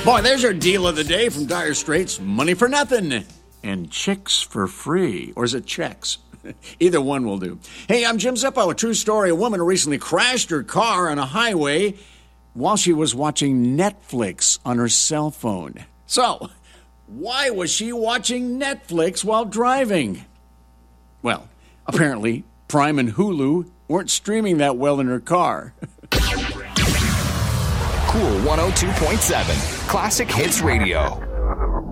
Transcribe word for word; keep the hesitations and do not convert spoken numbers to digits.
Boy, there's your deal of the day from Dire Straits. Money for nothing and chicks for free. Or is it checks? Either one will do. Hey, I'm Jim Zippo. A true story. A woman recently crashed her car on a highway while she was watching Netflix on her cell phone. So, why was she watching Netflix while driving? Well, apparently, Prime and Hulu weren't streaming that well in her car. Cool one oh two point seven, Classic Hits Radio.